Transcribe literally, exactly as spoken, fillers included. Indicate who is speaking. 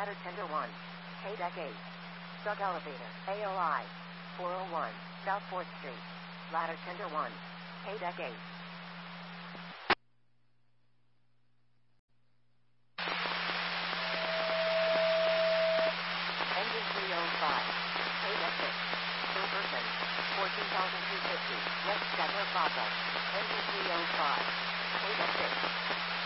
Speaker 1: Ladder Tender one. K deck eight. Truck Elevator. A O I. four oh one. South fourth Street. Ladder Tender one. K deck eight. Engine three oh five. K deck six. Silverton. fourteen thousand two hundred fifty. West Stadler Plaza. Engine three oh five. K deck six.